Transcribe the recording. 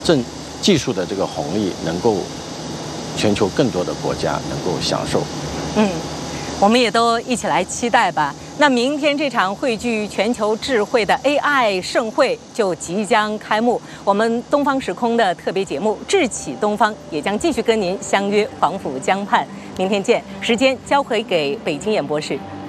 技术的这个红利能够全球更多的国家能够享受。 我们也都一起来期待吧。那明天这场汇聚全球智慧的 AI 盛会就即将开幕，我们东方时空的特别节目《智启东方》也将继续跟您相约黄浦江畔。明天见，时间交回给北京演播室。